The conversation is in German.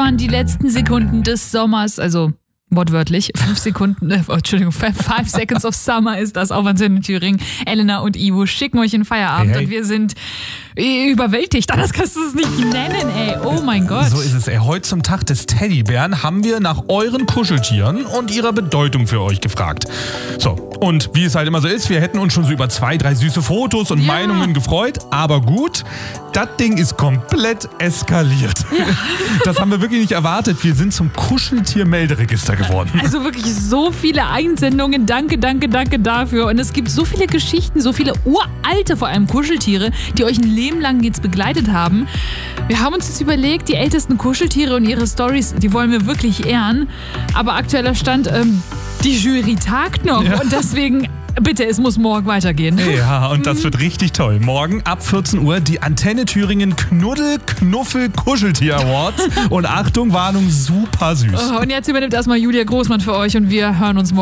waren die letzten Sekunden des Sommers, also wortwörtlich, 5 Seconds of Summer ist das auf Antenne Thüringen. Elena und Ivo schicken euch in Feierabend und wir sind überwältigt. Anders kannst du es nicht nennen, ey. Oh mein Gott. So ist es, ey. Heute zum Tag des Teddybären haben wir nach euren Kuscheltieren und ihrer Bedeutung für euch gefragt. So, und wie es halt immer so ist, wir hätten uns schon so über 2, 3 süße Fotos und Meinungen gefreut, aber gut, das Ding ist komplett eskaliert. Ja. Das haben wir wirklich nicht erwartet. Wir sind zum Kuscheltier-Melderegister geworden. Also wirklich so viele Einsendungen. Danke dafür. Und es gibt so viele Geschichten, so viele uralte, vor allem Kuscheltiere, die euch ein Leben lang jetzt begleitet haben. Wir haben uns jetzt überlegt, die ältesten Kuscheltiere und ihre Storys, die wollen wir wirklich ehren. Aber aktueller Stand, die Jury tagt noch. Ja. Und deswegen, bitte, es muss morgen weitergehen. Ja, und das wird richtig toll. Morgen ab 14 Uhr die Antenne Thüringen Knuddel-Knuffel-Kuscheltier Awards. Und Achtung, Warnung, super süß. Und jetzt übernimmt erstmal Julia Großmann für euch und wir hören uns morgen.